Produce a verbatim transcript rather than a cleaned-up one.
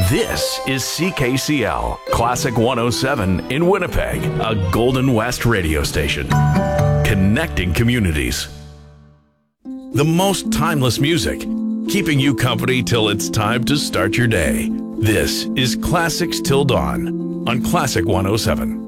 This is C K C L, Classic one oh seven in Winnipeg, a Golden West radio station. Connecting communities. The most timeless music, keeping you company till it's time to start your day. This is Classics Till Dawn on Classic one oh seven.